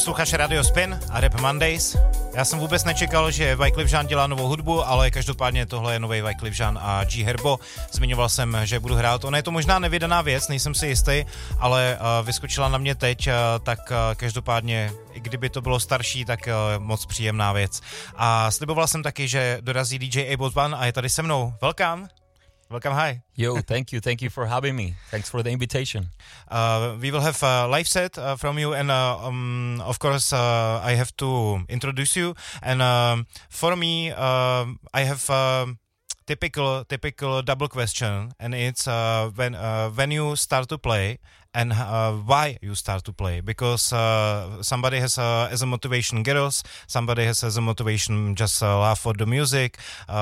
Posloucháš Radio Spin a Rap Mondays. Já jsem vůbec nečekal, že Wyclef Jean dělá novou hudbu, ale každopádně tohle je nový Wyclef Jean a G Herbo. Zmiňoval jsem, že budu hrát. Ona je to možná nevydaná věc, nejsem si jistý, ale vyskočila na mě teď, tak každopádně, i kdyby to bylo starší, tak moc příjemná věc. A sliboval jsem taky, že dorazí DJ Ableton One a je tady se mnou. Welcome, hi. Yo, thank you for having me. Thanks for the invitation. We will have a live set from you, and of course I have to introduce you. And for me, I have typical double question, and it's when you start to play and why you start to play, because somebody has as a motivation girls, somebody has as a motivation just love for the music,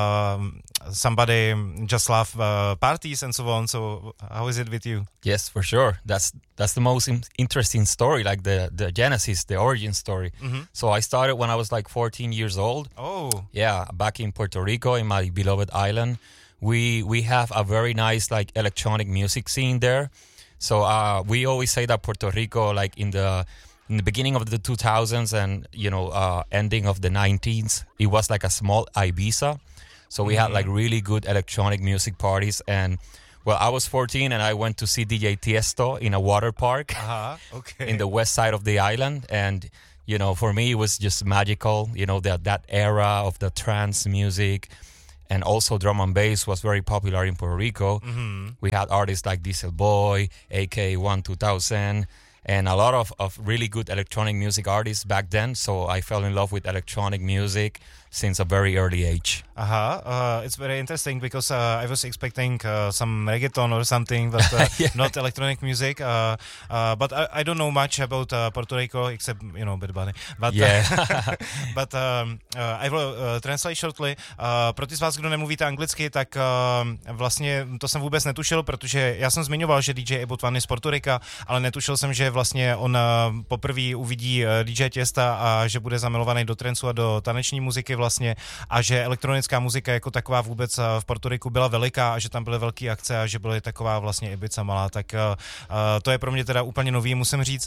somebody just love parties and so on. So how is it with you? Yes, for sure. That's the most interesting story, like the genesis, the origin story. Mm-hmm. So I started when I was like 14 years old. Oh. Yeah, back in Puerto Rico, in my beloved island. We have a very nice like electronic music scene there. So we always say that Puerto Rico, like in the beginning of the 2000s and ending of the 19s, it was like a small Ibiza. So we had like really good electronic music parties. And well, I was 14 and I went to see DJ Tiesto in a water park in the west side of the island. And for me it was just magical. That era of the trance music. And also drum and bass was very popular in Puerto Rico. Mm-hmm. We had artists like Diesel Boy, AK1 2000, and a lot of really good electronic music artists back then. So I fell in love with electronic music since a very early age. It's very interesting because I was expecting some reggaeton or something, but not electronic music. But I don't know much about Puerto Rico except Bad Bunny. But but I will translate shortly. Pro ty z vás, kdo nemluvíte anglicky, tak vlastně to jsem vůbec netušil, protože já jsem zmiňoval, že DJ Ableton One je z Puerto Rica, ale netušil jsem, že vlastně on poprvé uvidí DJ Tiesta a že bude zamilovaný do trancu a do taneční muziky vlastně, a že elektronická muzika jako taková vůbec v Puerto Riku byla veliká a že tam byly velké akce a že byly taková vlastně Ibiza malá, tak to je pro mě teda úplně nový, musím říct.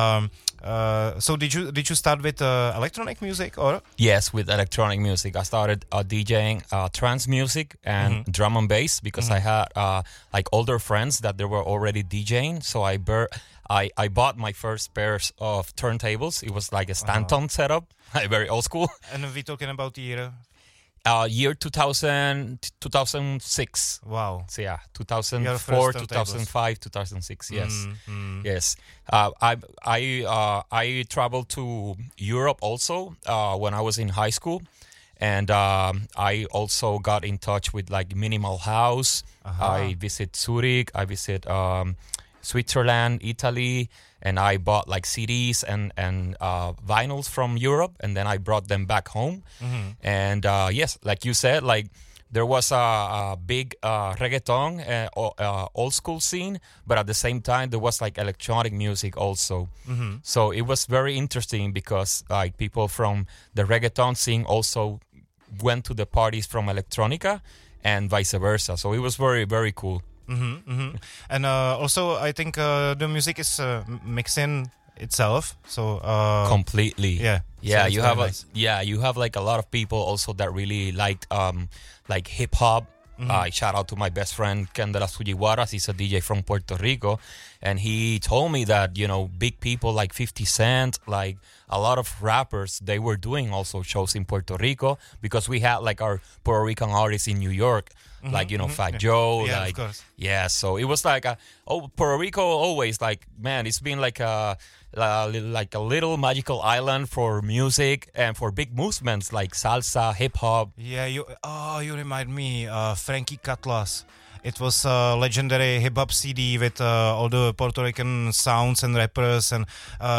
So did you start with electronic music or? Yes, with electronic music. I started DJing trance music and drum and bass because I had like older friends that they were already DJing, so I bought my first pairs of turntables. It was like a Stanton setup, very old school. And we're talking about the year? Year 2006. Wow. So yeah, 2004, 2005, 2006. Yes, yes. I traveled to Europe also when I was in high school, and I also got in touch with like minimal house. I visit Zurich. I visit Switzerland, Italy, and I bought like CDs and vinyls from Europe, and then I brought them back home. Mm-hmm. And yes, like you said, like there was a big reggaeton old school scene, but at the same time there was like electronic music also. Mm-hmm. So it was very interesting because like people from the reggaeton scene also went to the parties from electronica and vice versa. So it was very, very cool. Mm-hmm, mm-hmm. And also I think the music is mixing itself, so completely. Yeah, so you have like a lot of people also that really liked like hip hop. Shout out to my best friend Ken de las Fujiwaras. He's a DJ from Puerto Rico, and he told me that big people like 50 Cent, like a lot of rappers, they were doing also shows in Puerto Rico because we had like our Puerto Rican artists in New York. Like Fat Joe, yeah, like of course. Yeah, so it was like Puerto Rico always like, man, it's been like a little magical island for music and for big movements like salsa, hip hop. Yeah, you remind me Frankie Cutlass. It was a legendary hip hop CD with all the Puerto Rican sounds and rappers, and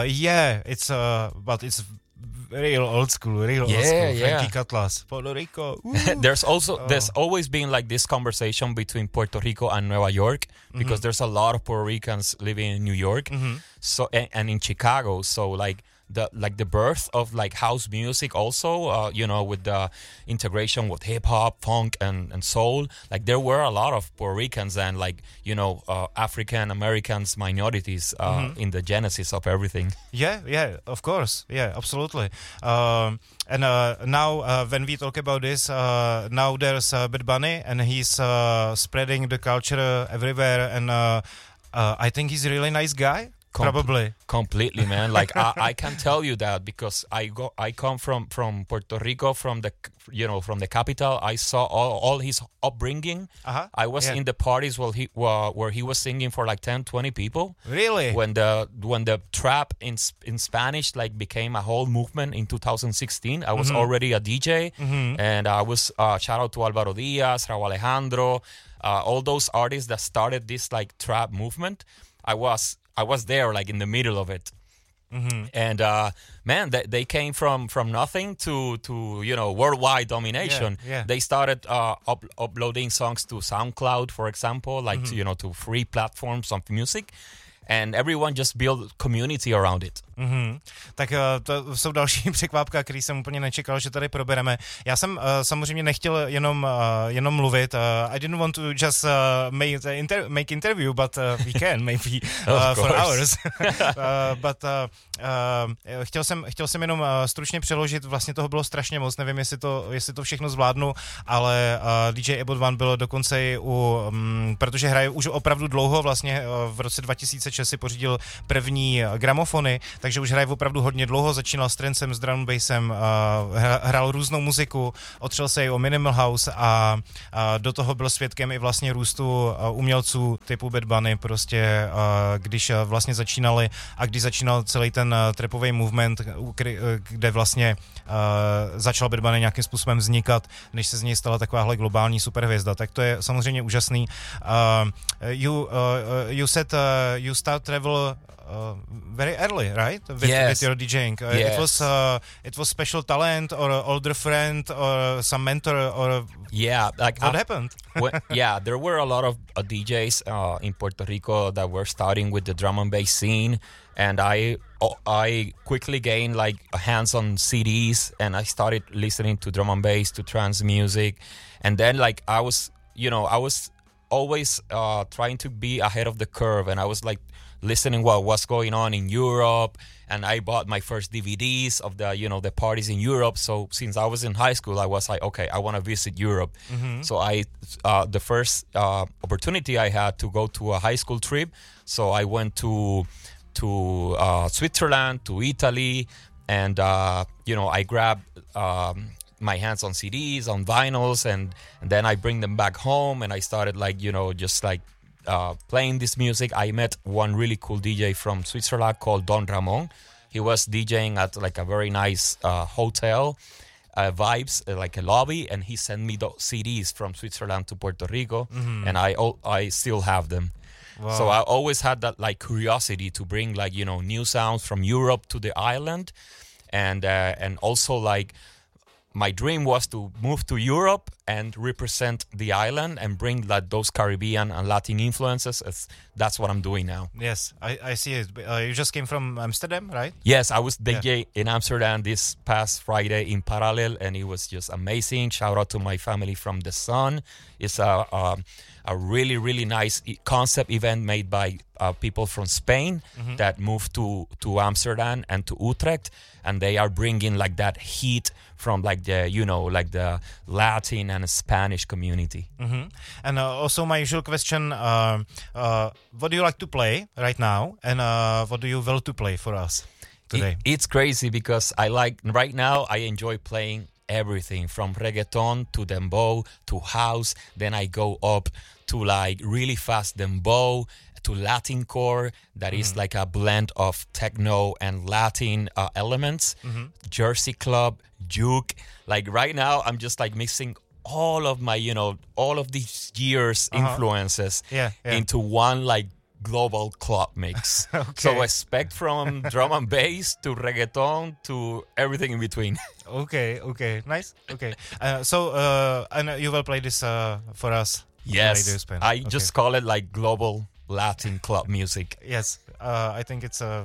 but it's real old school. Frankie Cutlass, Puerto Rico. There's always been like this conversation between Puerto Rico and Nueva York because there's a lot of Puerto Ricans living in New York, so and in Chicago. So like the birth of like house music also, with the integration with hip hop, funk, and soul. Like there were a lot of Puerto Ricans and like African Americans, minorities in the genesis of everything. Yeah, of course. Yeah, absolutely. And now when we talk about this, now there's Bad Bunny, and he's spreading the culture everywhere, and I think he's a really nice guy. Probably completely, man. Like I can tell you that because I come from Puerto Rico, from the capital. I saw all his upbringing. I was in the parties where he was singing for like 10-20 people. Really? When the trap in Spanish like became a whole movement in 2016, I was already a DJ, and I was shout out to Alvaro Diaz, Raúl Alejandro, all those artists that started this like trap movement. I was there like in the middle of it. And man, they came from nothing to worldwide domination. Yeah. They started uploading songs to SoundCloud, for example, like to free platforms of music, and everyone just built community around it. Tak to jsou další překvápka, který jsem úplně nečekal, že tady probereme. Já jsem samozřejmě nechtěl jenom mluvit. I didn't want to just make interview, but we can maybe for hours. But chtěl jsem jenom stručně přeložit. Vlastně toho bylo strašně moc. Nevím, jestli to všechno zvládnu, ale DJ Ebot One byl dokonce i protože hraje už opravdu dlouho. Vlastně v roce 2006 si pořídil první gramofony, takže už hraje opravdu hodně dlouho, začínal s trancem, s drum bassem, hrál různou muziku, otřel se i o minimal house a do toho byl svědkem i vlastně růstu umělců typu Bad Bunny, prostě když vlastně začínali a když začínal celý ten trapový movement, kde vlastně začal Bad Bunny nějakým způsobem vznikat, než se z něj stala takováhle globální superhvězda, tak to je samozřejmě úžasný. You said you start travel very early, right? With your DJing. Yes. It was special talent or older friend or some mentor or like what happened? There were a lot of DJs in Puerto Rico that were starting with the drum and bass scene, and I quickly gained like hands on CDs, and I started listening to drum and bass, to trance music, and then like I was always trying to be ahead of the curve, and I was like listening what was going on in Europe, and I bought my first DVDs of the parties in Europe. So since I was in high school, I was like, okay, I want to visit Europe. So the first opportunity I had to go to a high school trip, so I went to Switzerland, to Italy, and I grabbed my hands on CDs, on vinyls, and then I bring them back home, and I started playing this music. I met one really cool DJ from Switzerland called Don Ramon. He was DJing at like a very nice hotel, vibes, like a lobby, and he sent me those CDs from Switzerland to Puerto Rico, and I still have them. Wow. So I always had that like curiosity to bring like new sounds from Europe to the island, and also like my dream was to move to Europe and represent the island and bring like those Caribbean and Latin influences. That's what I'm doing now. Yes, I see it. You just came from Amsterdam, right? Yes, I was DJ in Amsterdam this past Friday in Parallel, and it was just amazing. Shout out to my family from The Sun. It's a really, really nice concept event made by people from Spain that moved to Amsterdam and to Utrecht, and they are bringing like that heat from like the Latin and Spanish community. And also my usual question, what do you like to play right now, and what do you will to play for us today? It's crazy because right now I enjoy playing everything from reggaeton to dembow to house. Then I go up to like really fast dembow to Latin core that is like a blend of techno and Latin elements. Jersey club, juke. Like right now I'm just like mixing all of my all of these years influences into one like global club mix. Okay. So expect from drum and bass to reggaeton to everything in between. Okay, nice. Okay, so and you will play this for us. Yes, I just call it like global Latin club music. Yes, I think it's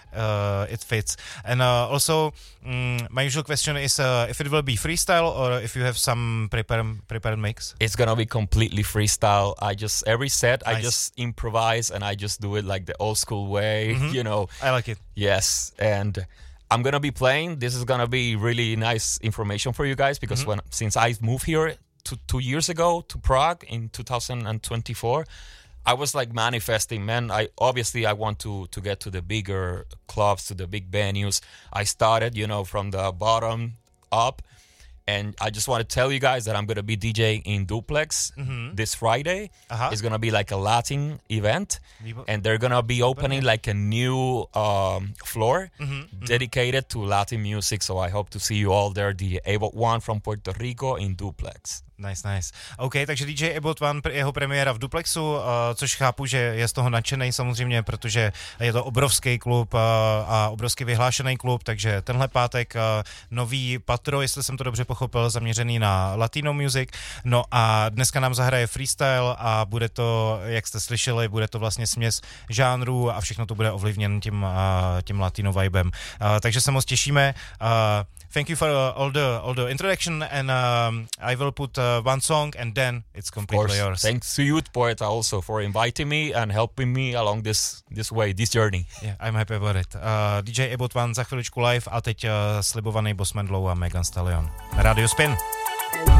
it fits. And also, my usual question is if it will be freestyle or if you have some prepared mix. It's gonna be completely freestyle. Every set Nice. I just improvise and I just do it like the old school way, you know. I like it. Yes, and I'm gonna be playing. This is gonna be really nice information for you guys because since I moved here 2 years ago to Prague in 2024, I was like manifesting, man. I want to get to the bigger clubs, to the big venues. I started, from the bottom up. And I just want to tell you guys that I'm going to be DJing in Duplex this Friday. It's going to be like a Latin event. And they're going to be opening like a new floor dedicated to Latin music. So I hope to see you all there. The Abot One from Puerto Rico in Duplex. Nice. OK, takže DJ Abot One, jeho premiéra v Duplexu, což chápu, že je z toho nadšenej samozřejmě, protože je to obrovský klub a obrovsky vyhlášený klub, takže tenhle pátek nový patro, jestli jsem to dobře pochopil, zaměřený na Latino music. No a dneska nám zahraje freestyle a bude to, jak jste slyšeli, bude to vlastně směs žánrů a všechno to bude ovlivněn tím Latino vibem. Takže se moc těšíme. Thank you for all the introduction, and I will put one song, and then it's completely yours. Thanks to you, Poeta, also for inviting me and helping me along this journey. Yeah, I'm happy about it. DJ Abot One za chviličku live a teď slibovaný Boss Man Low a Megan Stallion. Radio Spin.